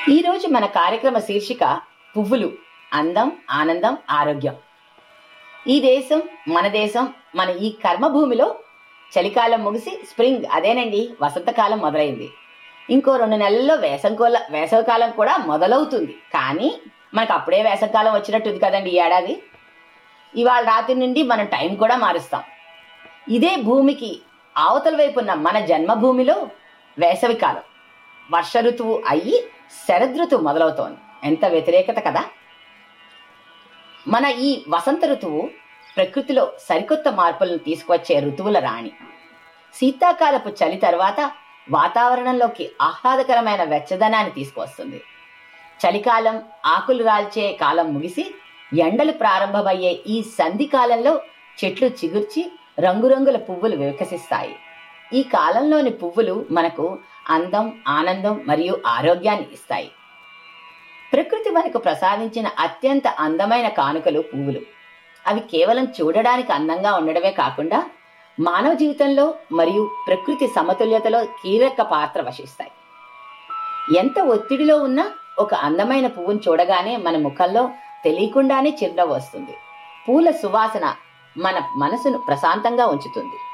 ఈరోజు మన కార్యక్రమ శీర్షిక పువ్వులు, అందం, ఆనందం, ఆరోగ్యం. ఈ దేశం మన దేశం. మన ఈ కర్మభూమిలో చలికాలం ముగిసి స్ప్రింగ్, అదేనండి వసంతకాలం మొదలైంది. ఇంకో 2 నెలల్లో వేసవికాలం కూడా మొదలవుతుంది. కానీ మనకు అప్పుడే వేసవికాలం వచ్చినట్టుంది కదండి ఈ ఏడాది. ఇవాళ రాత్రి నుండి మనం టైం కూడా మారుస్తాం. ఇదే భూమికి అవతల వైపున్న మన జన్మభూమిలో వేసవికాలం వర్ష ఋతువు అయ్యి శరదృతువు మొదలవుతోంది. ఎంత వ్యతిరేకత కదా. మన ఈ వసంత ఋతువు ప్రకృతిలో సరికొత్త మార్పులను తీసుకువచ్చే ఋతువుల రాణి. శీతాకాలపు చలి తర్వాత వాతావరణంలోకి ఆహ్లాదకరమైన వెచ్చదనాన్ని తీసుకువస్తుంది. చలికాలం ఆకులు రాల్చే కాలం ముగిసి ఎండలు ప్రారంభమయ్యే ఈ సంధి కాలంలో చెట్లు చిగుర్చి రంగురంగుల పువ్వులు వికసిస్తాయి. ఈ కాలంలోని పువ్వులు మనకు అందం, ఆనందం మరియు ఆరోగ్యాన్ని ఇస్తాయి. ప్రకృతి మనకు ప్రసాదించిన అత్యంత అందమైన కానుకలు పువ్వులు. అవి కేవలం చూడడానికి అందంగా ఉండడమే కాకుండా మానవ జీవితంలో మరియు ప్రకృతి సమతుల్యతలో కీలక పాత్ర వహిస్తాయి. ఎంత ఒత్తిడిలో ఉన్నా ఒక అందమైన పువ్వును చూడగానే మన ముఖంలో తెలియకుండానే చిరునవ్వు వస్తుంది. పూల సువాసన మన మనసును ప్రశాంతంగా ఉంచుతుంది.